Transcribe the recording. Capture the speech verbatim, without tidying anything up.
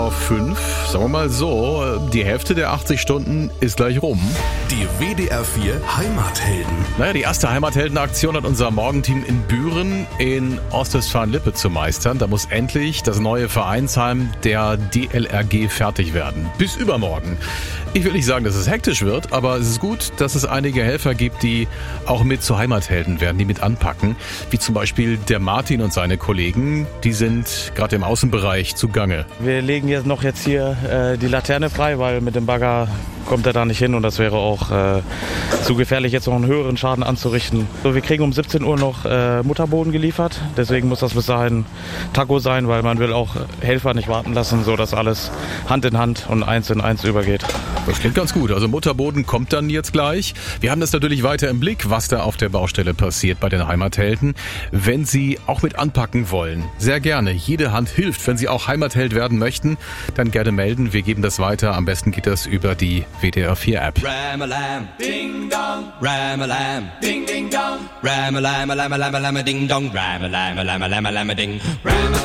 Auf fünf, sagen wir mal so, die Hälfte der achtzig Stunden ist gleich rum. Die W D R vier Heimathelden. Naja, die erste Heimatheldenaktion hat unser Morgenteam in Büren in Ostwestfalen-Lippe zu meistern. Da muss endlich das neue Vereinsheim der D L R G fertig werden. Bis übermorgen. Ich will nicht sagen, dass es hektisch wird, aber es ist gut, dass es einige Helfer gibt, die auch mit zu Heimathelden werden, die mit anpacken. Wie zum Beispiel der Martin und seine Kollegen. Die sind gerade im Außenbereich zugange. Wir legen jetzt noch jetzt hier äh, die Laterne frei, weil mit dem Bagger kommt er da nicht hin und das wäre auch äh, zu gefährlich, jetzt noch einen höheren Schaden anzurichten. So, wir kriegen um siebzehn Uhr noch äh, Mutterboden geliefert, deswegen muss das bis dahin Taco sein, weil man will auch Helfer nicht warten lassen, so dass alles Hand in Hand und eins in eins übergeht. Das klingt ganz gut. Also Mutterboden kommt dann jetzt gleich. Wir haben das natürlich weiter im Blick, was da auf der Baustelle passiert bei den Heimathelden. Wenn Sie auch mit anpacken wollen, sehr gerne. Jede Hand hilft. Wenn Sie auch Heimatheld werden möchten, dann gerne melden. Wir geben das weiter. Am besten geht das über die W D R vier App. Ram-a-lam, ding dong, ram-a-lam, ding ding dong, ram-a-lam, lam-a-lam, lam-a-ding dong, ram-a-lam, lam-a-lam, lam-a-ding.